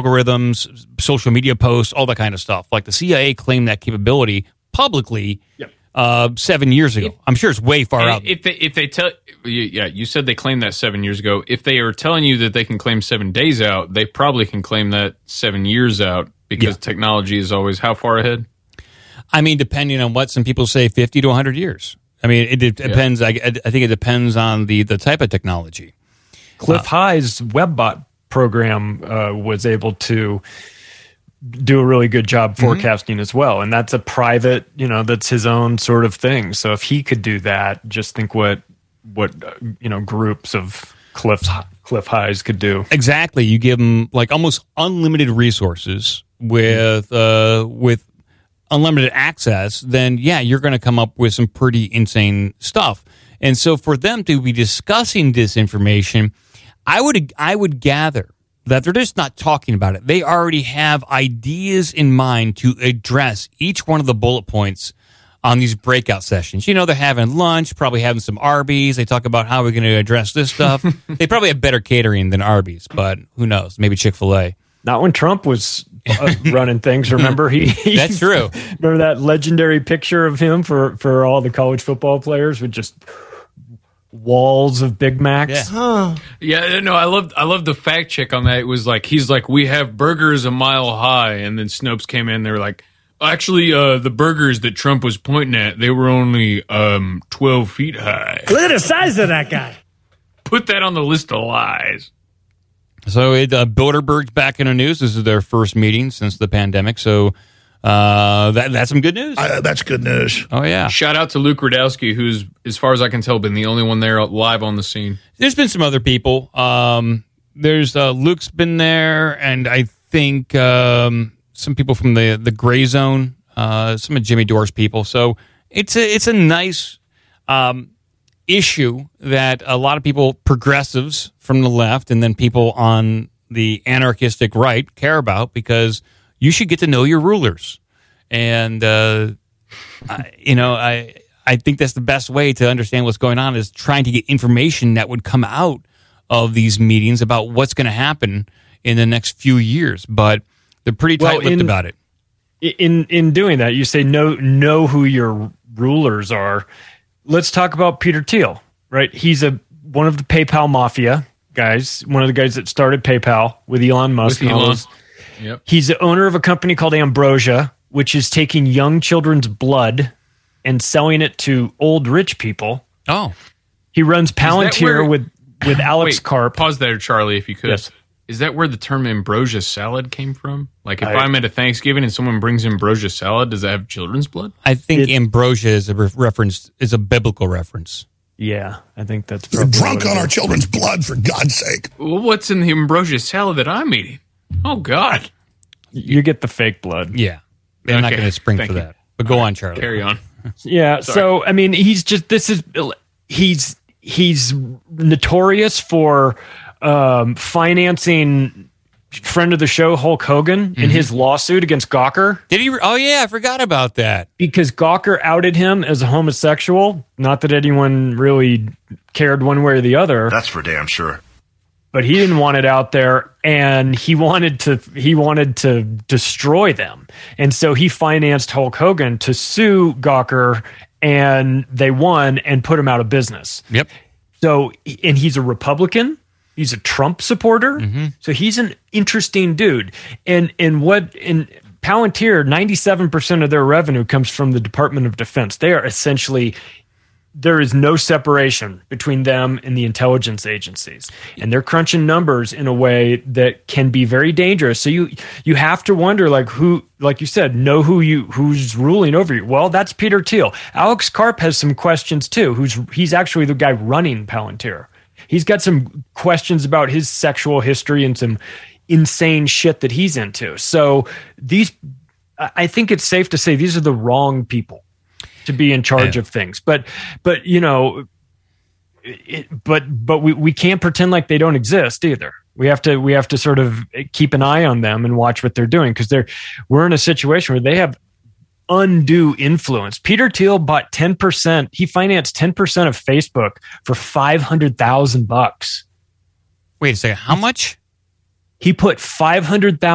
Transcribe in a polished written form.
algorithms, social media posts, all that kind of stuff. Like the CIA claimed that capability publicly 7 years ago. I'm sure it's way far out. If they tell, you said they claimed that 7 years ago. If they are telling you that they can claim 7 days out, they probably can claim that 7 years out because technology is always how far ahead? I mean, depending on what some people say, 50 to 100 years. I mean, it depends. I think it depends on the type of technology. Cliff High's WebBot program was able to do a really good job forecasting as well. And that's a private, that's his own sort of thing. So if he could do that, just think what groups of Cliff Highs could do. Exactly. You give them like almost unlimited resources with unlimited access, then you're going to come up with some pretty insane stuff. And so for them to be discussing this information, I would gather that they're just not talking about it. They already have ideas in mind to address each one of the bullet points on these breakout sessions. They're having lunch, probably having some Arby's. They talk about how we're going to address this stuff. They probably have better catering than Arby's, but who knows? Maybe Chick-fil-A. Not when Trump was running things. Remember, that's true. Remember that legendary picture of him for all the college football players with just walls of Big Macs. I love the fact check on that. It was like he's like, we have burgers a mile high, and then Snopes came in. They were like, actually, the burgers that Trump was pointing at, they were only 12 feet high. Look at the size of that guy. Put that on the list of lies. So Bilderberg's back in the news. This is their first meeting since the pandemic. So that's some good news. That's good news. Oh, yeah. Shout out to Luke Rudowski, who's, as far as I can tell, been the only one there live on the scene. There's been some other people. There's Luke's been there, and I think some people from the Gray Zone, some of Jimmy Dore's people. So it's a nice issue that a lot of people, progressives from the left, and then people on the anarchistic right care about, because you should get to know your rulers. And, I think that's the best way to understand what's going on, is trying to get information that would come out of these meetings about what's going to happen in the next few years. But they're pretty tight-lipped about it. In doing that, you say know who your rulers are. Let's talk about Peter Thiel, right? He's one of the PayPal mafia guys, one of the guys that started PayPal with Elon Musk. Yep. He's the owner of a company called Ambrosia, which is taking young children's blood and selling it to old rich people. Oh. He runs Palantir with Alex Karp. Pause there, Charlie, if you could. Yes. Is that where the term ambrosia salad came from? Like, if I'm at a Thanksgiving and someone brings ambrosia salad, does that have children's blood? I think ambrosia is a biblical reference. Yeah, I think that's You're drunk on our children's blood, for God's sake. Well, what's in the ambrosia salad that I'm eating? Oh, God. You get the fake blood. Yeah. They're not going to spring for that. But go on, Charlie. Carry on. Yeah, Sorry. so, I mean, he's notorious for financing friend of the show Hulk Hogan in his lawsuit against Gawker. Did he? Oh, yeah, I forgot about that. Because Gawker outed him as a homosexual. Not that anyone really cared one way or the other. That's for damn sure. But he didn't want it out there, and he wanted to destroy them. And so he financed Hulk Hogan to sue Gawker, and they won and put him out of business. Yep. So, and he's a Republican. He's a Trump supporter. So he's an interesting dude. And Palantir, 97% of their revenue comes from the Department of Defense. They are essentially, there is no separation between them and the intelligence agencies. And they're crunching numbers in a way that can be very dangerous. So you have to wonder, like, who, like you said, know who's ruling over you. Well, that's Peter Thiel. Alex Karp has some questions too. He's actually the guy running Palantir. He's got some questions about his sexual history and some insane shit that he's into. So I think it's safe to say these are the wrong people to be in charge of things. But we can't pretend like they don't exist either. We have to sort of keep an eye on them and watch what they're doing, because we're in a situation where they have undue influence. Peter Thiel bought 10%. He financed 10% of Facebook for $500,000. Wait a second. How much? He put $500,000